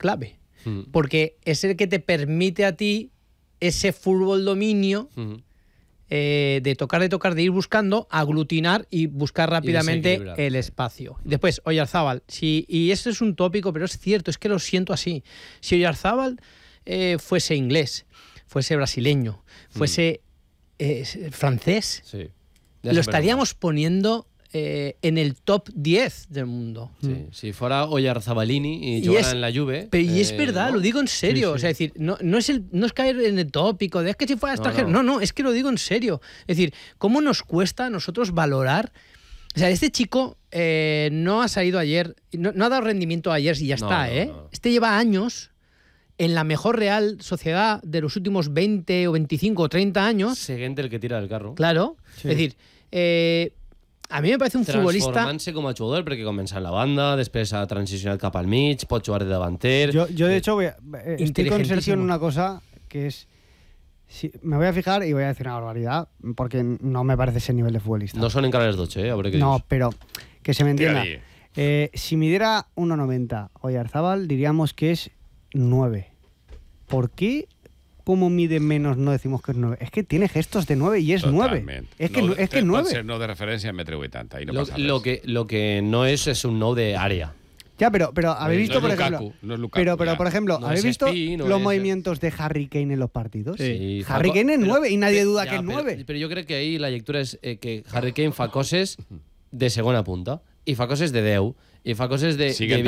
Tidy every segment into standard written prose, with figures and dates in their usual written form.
clave. Porque es el que te permite a ti ese fútbol dominio de tocar, de ir buscando, aglutinar y buscar rápidamente el espacio. Después, Oyarzábal. Y esto es un tópico, pero es cierto, es que lo siento así. Si Oyarzábal fuese inglés, fuese brasileño, fuese francés, lo estaríamos poniendo en el top 10 del mundo. Sí. Si fuera Oyarzábalini y jugara en la Juve... Pero y es verdad, ¿no? Lo digo en serio. O sea, es decir, no es caer en el tópico de es que si fuera extranjero. No, es que lo digo en serio. Es decir, ¿cómo nos cuesta a nosotros valorar? O sea, este chico no ha salido ayer, no ha dado rendimiento ayer y ya está, ¿eh? No. Este lleva años en la mejor Real Sociedad de los últimos 20 o 25 o 30 años. Seguente el que tira del carro. Claro. Sí. Es decir, a mi me parece un futbolista... Transformant-se com a jugador, perquè comença en la banda, després ha transicionat cap al mig, pot jugar de davanter... Yo de hecho, estoy con Sergio en una cosa que es... me voy a fijar y voy a decir una barbaridad, porque no me parece ese nivel de futbolista. No son encara les 12, a veure què No, dius. pero que se me entienda. Si midiera 1,90 Oyarzábal, diríamos que es 9. ¿Por qué? ¿Cómo mide menos no decimos que es 9? Es que tiene gestos de 9 y es Totalment. 9. Es que es 9. Pot ser 9 de referència en 1,80 m i no passa res. Lo que no es un no de área. Ya, pero habéis visto, no por Lukaku, ejemplo... no es Lukaku, pero por ejemplo, no ¿habéis es visto Espí, no los es movimientos de Harry Kane en los partidos? Sí. Harry Kane es 9 y nadie duda que es 9. Però jo crec que ahí la lectura és que Harry Kane fa coses de segona punta i fa coses de 10 i fa coses de... Sigue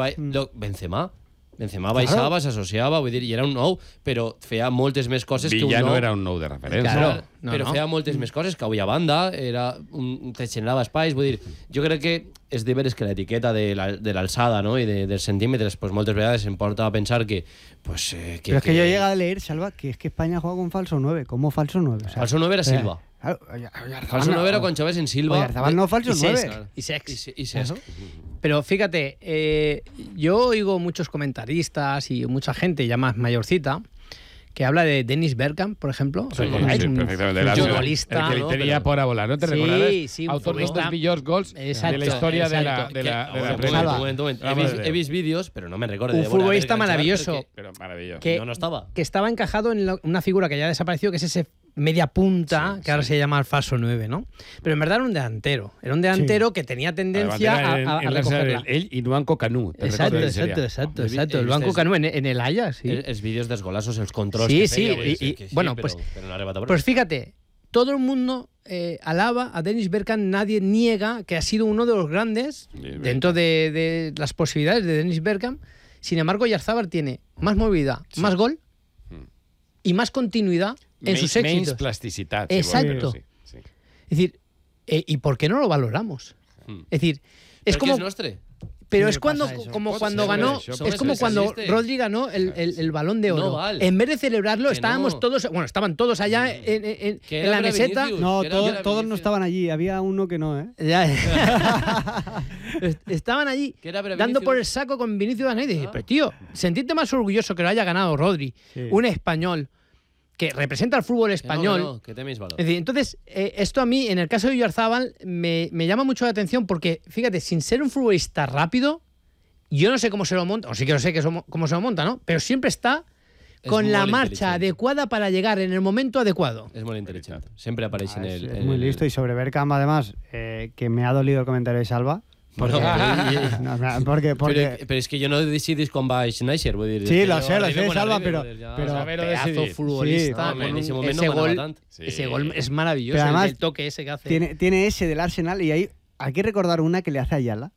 Benzema baixava, s'associava, vull dir, i era un 9, però feia moltes més coses que un 9. Villa no era un 9 de referència. Claro, però feia moltes més coses que avui a banda, te generava espais, vull dir, jo crec que és de veres que l'etiqueta de l'alçada, no?, i dels centímetres, pues moltes vegades em porta a pensar que... Pues, pero es que yo llegué a leer, Salva, que es que España juega con falso 9. ¿Cómo falso 9? O sea, falso 9 era Silva. Claro, falso 9 era cuando Chávez en Silva. Oyarzábal no falso 9. Y Sex. Y Sex. Pero fíjate, yo oigo muchos comentaristas y mucha gente ya más mayorcita que habla de Dennis Bergkamp, por ejemplo. Sí, un perfectament. futbolista. El que tenía por a volar, ¿no te recordarás? Sí, autor un dels futbolista. millors gols de la història de la Premier. He vist vídeos, pero no me recuerdo. Un futbolista maravilloso. Pero maravilloso. Que no estaba. Que estaba encajado en una figura que ya ha desaparecido, que es ese media punta, que ahora se llama el falso 9, ¿no? Pero en verdad era un delantero. Era un delantero que tenía tendencia a recogerla. Ell i Nwankwo Kanu. Exacto. El Nwankwo Kanu en el Ajax, sí. Els vídeos dels golazos, els controls sí, que sí, feia. Bueno, pues fíjate, todo el mundo alaba a Dennis Bergkamp, nadie niega que ha sido uno de los grandes dentro de las posibilidades de Dennis Bergkamp. Sin embargo, Oyarzábal tiene más movilidad, más gol y más continuidad en sus éxitos. Menys plasticitat. Exacto. Sí. Es decir, ¿y por qué no lo valoramos? Es decir, es como... es nostre. Pero es cuando ganó, es como cuando Rodri ganó el Balón de Oro. No val. En vez de celebrarlo, estaban todos allá en la meseta. No, todos no estaban allí. Había uno que no, ¿eh? Estaban allí dando por el saco con Vinicius Junior. Y dije, pero tío, sentirte más orgulloso que lo haya ganado Rodri, un español que representa al fútbol español. Que tenéis valor. Es decir, entonces, esto a mí, en el caso de Oyarzábal, me llama mucho la atención porque, fíjate, sin ser un futbolista rápido, yo no sé cómo se lo monta, o sí que no sé cómo se lo monta, ¿no? Pero siempre está con la marcha adecuada para llegar en el momento adecuado. Es muy inteligente. Siempre aparece en el... Es muy listo. Y sobre Bergkamp, además, que me ha dolido el comentario de Salva. Porque, porque pero es que yo no decidís con Schneider, voy a decir. Sí, lo sé, Salva, pero pedazo futbolista. En ese momento ese gol es maravilloso. Pero además, el toque ese que hace. Tiene ese del Arsenal y ahí hay que recordar una que le hace Ayala.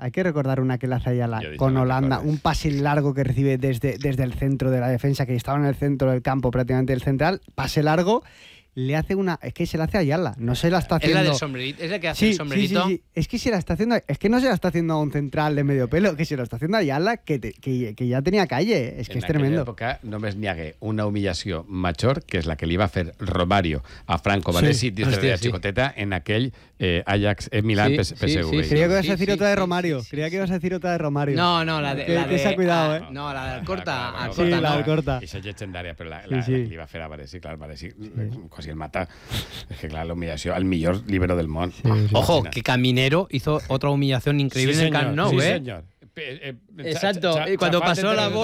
Con Holanda, un pase largo que recibe desde el centro de la defensa, que estaba en el centro del campo, prácticamente el central, pase largo. Le hace es que se la hace a Ayala, no se la está haciendo. Es la del sombrerito, es la que hace el sombrerito. Sí. Es que se la está haciendo, es que no se la está haciendo a un central de medio pelo, que se la está haciendo a Ayala, que ya tenía calle, es que es tremendo. En aquella època només n'hi hagué una humillació major, que és la que li va fer Romario a Franco Baresi des de la xicoteta en aquell Ajax Milán PSV. Creía que ibas a decir otra de Romario. No, la de... cuidado, ¿eh? No, la de Alcorta. Sí, la de Alcorta. Esa és llegendària, però la que li va fer a Baresi, clar, Baresi quasi el mata. Es que, claro, la humillació al millor líbero del món. Ojo, que Caminero hizo otra humillación increíble en el Camp Nou, sí, ¿eh? Señor. Exacto, y cuando pasó la bola